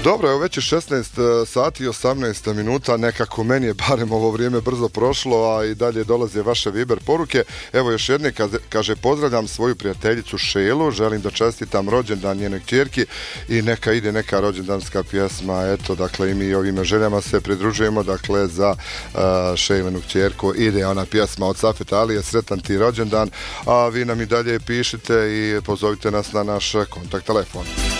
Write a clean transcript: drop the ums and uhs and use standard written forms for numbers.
Dobro, evo već je 16 sati i 18 minuta, nekako meni je barem ovo vrijeme brzo prošlo, a i dalje dolaze vaše Viber poruke. Evo još jedne, kaže, pozdravljam svoju prijateljicu Šelu, želim da čestitam rođendan njenoj kćerki i neka ide neka rođendanska pjesma. Eto, dakle, i mi ovime željama se pridružujemo, dakle, za Šelinu kćerku ide ona pjesma od Safeta Alije, sretan ti rođendan, a vi nam i dalje pišite i pozovite nas na naš kontakt telefon.